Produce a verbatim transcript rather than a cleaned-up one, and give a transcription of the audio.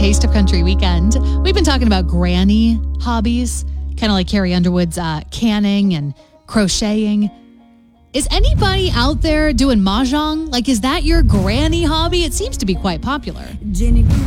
Taste of Country weekend. We've been talking about granny hobbies, kind of like Carrie Underwood's uh, canning and crocheting. Is anybody out there doing mahjong? Like, is that your granny hobby? It seems to be quite popular. Jenny